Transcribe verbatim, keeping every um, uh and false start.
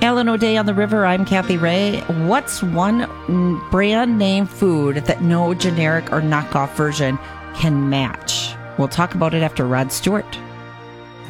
Alan O'Day on the River. I'm Kathy Ray. What's one brand name food that no generic or knockoff version can match? We'll talk about it after Rod Stewart.